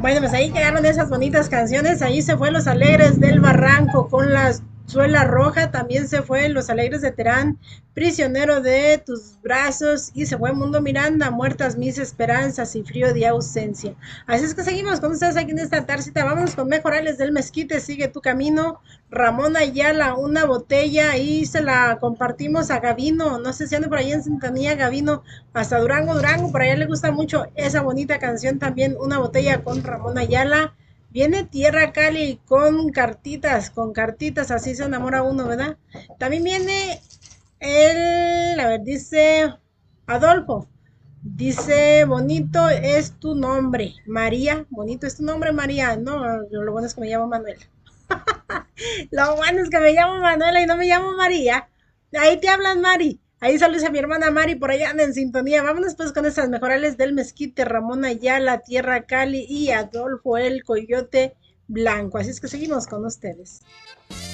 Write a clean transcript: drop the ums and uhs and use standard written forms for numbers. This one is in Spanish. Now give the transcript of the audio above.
Bueno, pues ahí quedaron esas bonitas canciones. Ahí se fue Los Alegres del Barranco con la Suela Roja. También se fue Los Alegres de Terán, Prisionero de tus brazos. Y se fue Mundo Miranda, Muertas mis esperanzas y Frío de ausencia. Así es que seguimos con ustedes aquí en esta tarcita. Vámonos con Mejorales del Mezquite, Sigue tu camino. Ramón Ayala, Una botella. Y se la compartimos a Gavino. No sé si anda por ahí en sintonía, Gavino. Hasta Durango, Durango, por allá le gusta mucho esa bonita canción también, Una botella con Ramón Ayala. Viene Tierra Cali con cartitas, así se enamora uno, ¿verdad? También viene a ver, dice Adolfo, dice, bonito es tu nombre, María, bonito es tu nombre, María. No, lo bueno es que me llamo Manuel. Lo bueno es que me llamo Manuela y no me llamo María. Ahí te hablan, Mari. Ahí saludos a mi hermana Mari, por allá anda en sintonía. Vámonos pues con estas mejorales del Mezquite, Ramón Ayala, Tierra Cali y Adolfo el Coyote Blanco. Así es que seguimos con ustedes.